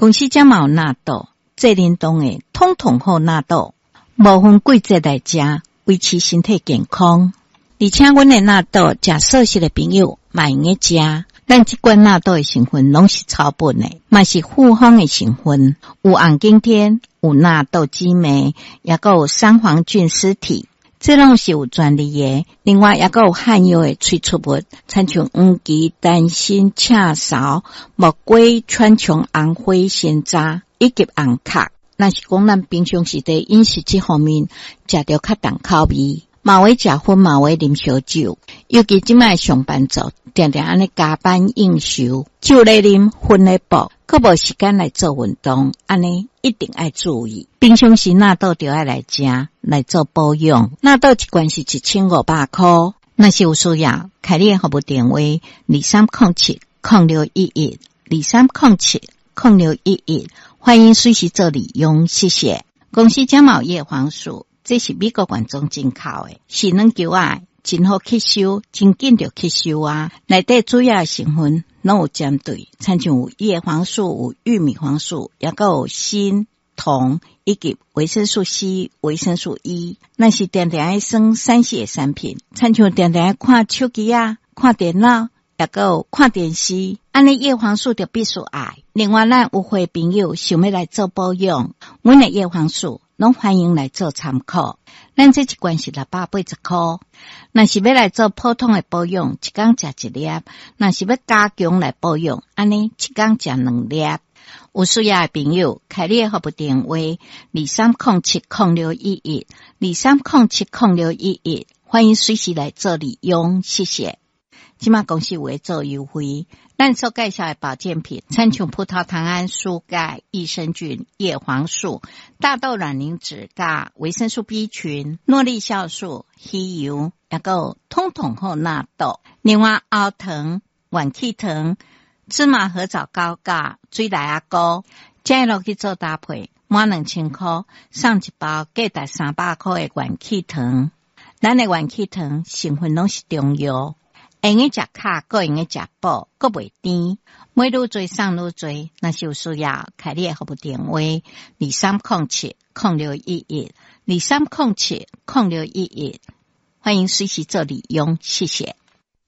公司才嘛有纳豆，这联动的统统好纳豆，无分季节来食，维持身体健康。而且阮的纳豆，食素食的朋友嘛用个食。咱即罐纳豆的成分拢是草本的，嘛是复方的成分，有红景天，有纳豆激酶，也个有三黄菌丝体，这拢是有专利的。另外也个有含有的催促物，参像黄芪、丹参、赤芍、木瓜、川穹、红花、鲜渣以及红塔。若是讲咱平常时在饮食这方面食着较重口味，嘛会食薰，嘛会啉烧酒，尤其即摆上班族定定安尼加班应酬，酒来啉，薰来补，佫无时间来做运动，安尼一定要注意。平常时纳豆就要来食，来做保养。纳豆一罐是1500块，若是有需要，开你的服务电话23070611 23070611，欢迎随时做利用，谢谢。公司假冒叶黄素，这是美国原装进口的，是软球仔，真好吸收，真紧就吸收啊！内底主要的成分拢有针对，参像有叶黄素、有玉米黄素，也个有锌、铜以及维生素 C、维生素 E。那是定定爱算3C的产品，参像定定爱看手机啊、看电脑，也个有看电视，安尼叶黄素就必须爱。另外，咱有会朋友想要来做保养，阮的叶黄素拢欢迎来做参考。咱这一罐是680块，若是要来做普通的保养，一天食1粒；若是要加强来保养，安尼一天食2粒。有需要的朋友，开你的服务电话23070611 23070611，欢迎随时来做利用，谢谢。即马公司会做优惠，咱所介绍的保健品，参像葡萄糖胺、舒钙、益生菌、叶黄素、大豆卵磷脂、甲维生素 B 群、诺丽酵素、鱼油，也个统统好纳豆。另外，熬糖、元气糖、芝麻合枣膏、甲水来阿膏，加落去做搭配，满2000块，送一包价值300块的元气糖。咱的元气糖成分拢是中药。用个食卡，个用个食补，个袂甜。买愈多送愈多，若是有需要，开你的服务电话23070611 23070611，欢迎随时做利用，谢谢。